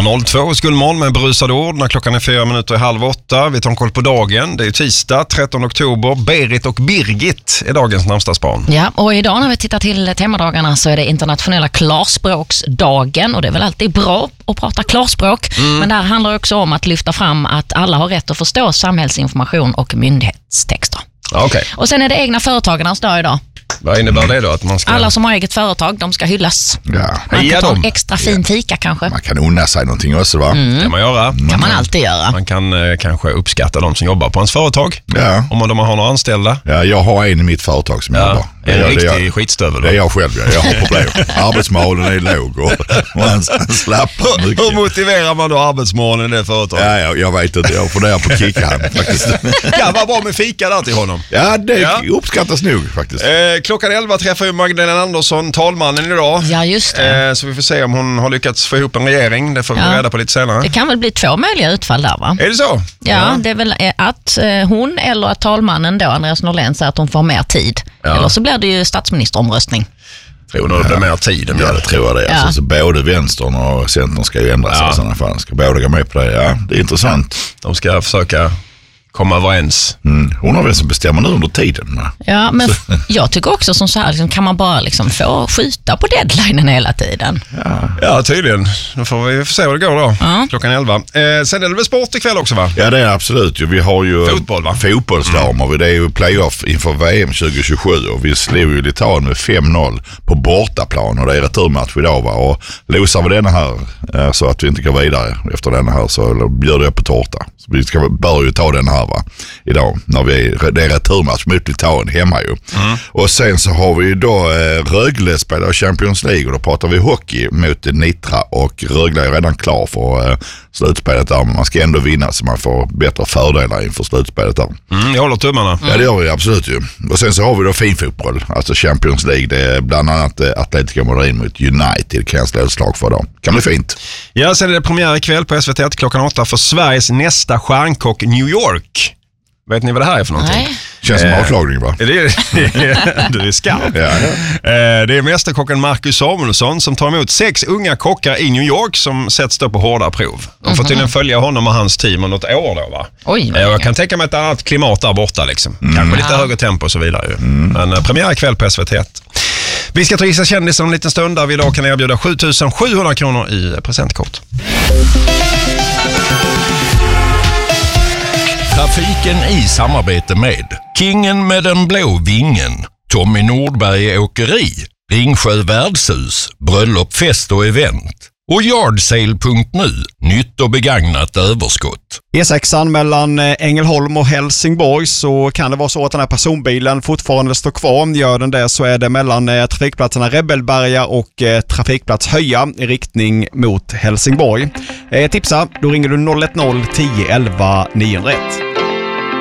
02 Skuldmorgon med brusade ord när klockan är 7:04. Vi tar en koll på dagen. Det är tisdag 13 oktober. Berit och Birgit är dagens namnsdagsbarn. Ja, och idag när vi tittar till temadagarna så är det internationella klarspråksdagen, och det är väl alltid bra att prata klarspråk. Men det här handlar också om att lyfta fram att alla har rätt att förstå samhällsinformation och myndighetstexter. Okay. Och sen är det egna företagarnas dag idag. Vad innebär det då? Att man ska... Alla som har eget företag, de ska hyllas. Ja. Man kan ta en extra fin fika kanske. Man kan unna sig någonting också, va? kan man göra. Kan man alltid göra. Man kan kanske uppskatta de som jobbar på ens företag. Ja. Om de har några anställda. Ja, jag har en i mitt företag som jobbar. En riktig skitstövel. Det är jag själv, jag har problem. Arbetsmoralen är låg och man slappar mycket. Hur motiverar man då arbetsmoralen i det företaget? Ja, jag vet inte. Jag funderar på att kicka han faktiskt. Ja, vad bra med fika där till honom. Ja, det uppskattas nog faktiskt. Klockan 11 träffar ju Magdalena Andersson talmannen idag. Ja, just det. Så vi får se om hon har lyckats få ihop en regering. Det får vi reda på lite senare. Det kan väl bli 2 möjliga utfall där, va? Är det så? Ja, det är väl att hon eller att talmannen då, Andreas Norlén, säger att hon får mer tid. Ja. Eller så blir det ju statsministeromröstning. Tror du det blir mer tid? Ja, det tror jag det. Ja. Alltså, så både vänstern och centern ska ju ändra sig i sådana fall. Ska båda gå med på det? Ja, det är intressant. De ska försöka komma överens. Hon har väl som bestämmer nu under tiden. Va? Ja, men jag tycker också som så här, liksom, kan man bara liksom få skjuta på deadlinen hela tiden? Ja, tydligen. Då får vi se vad det går då. Klockan 11. Sen är det väl sport ikväll också, va? Ja, det är absolut. Vi har ju fotboll, va? Fotbollsdamer. Det är ju playoff inför VM 2027 och vi slog ju Litauen med 5-0 på bortaplan och det är returmatch idag, va? Och losar vi denna här så att vi inte går vidare efter denna här så bjuder jag på tårta. Så vi bör ju ta den här, va? Idag när det är returmatch mot Litauen hemma ju. Och sen så har vi då Rögle spelar Champions League och då pratar vi hockey mot Nitra och Rögle är redan klar för slutspelet där, men man ska ändå vinna så man får bättre fördelar inför slutspelet där. Jag håller tummarna. Ja, det gör vi absolut ju. Och sen så har vi då finfotboll, alltså Champions League. Det är bland annat Atletico Madrid mot United, kan jag slå ett slag för då. Kan bli fint. Ja, sen är det premiär ikväll på SVT klockan 8 för Sveriges nästa stjärnkock New York. Vet ni vad det här är för någonting? Nej. Känns som avklagning, va? Du är skarp. Det är mästerkocken Marcus Samuelsson som tar emot 6 unga kockar i New York som sätts då på hårda prov. De får tydligen följa honom och hans team om något år då, va? Oj, jag kan tänka mig ett annat klimat där borta liksom. Kanske lite högre tempo och så vidare ju. Men premiär ikväll på SVT1. Vi ska ta Gissa kändisen om en liten stund där vi idag kan erbjuda 7 700 kronor i presentkort. Trafiken i samarbete med Kingen med den blå vingen, Tommy Nordberg Åkeri, Ringsjö Värdshus, Bröllop, fest och event och Yardsale.nu, nytt och begagnat överskott. E6 mellan Ängelholm och Helsingborg, så kan det vara så att den här personbilen fortfarande står kvar. Gör den det så är det mellan trafikplatserna Rebelberga och trafikplats Höja i riktning mot Helsingborg. Tipsa, då ringer du 010 10 11 901.